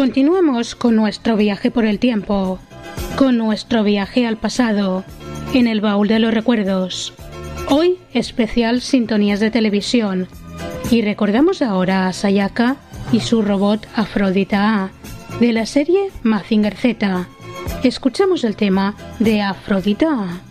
Continuamos con nuestro viaje por el tiempo, con nuestro viaje al pasado, en el baúl de los recuerdos. Hoy, especial sintonías de televisión. Y recordamos ahora a Sayaka y su robot Afrodita A, de la serie Mazinger Z. Escuchamos el tema de Afrodita A.